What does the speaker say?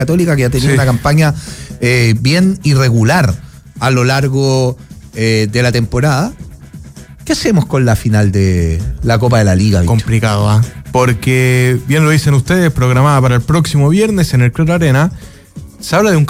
Católica, que ha tenido una campaña bien irregular a lo largo de la temporada. ¿Qué hacemos con la final de la Copa de la Liga, bicho? Complicado, porque bien lo dicen ustedes, programada para el próximo viernes en el Cloro Arena, se habla de un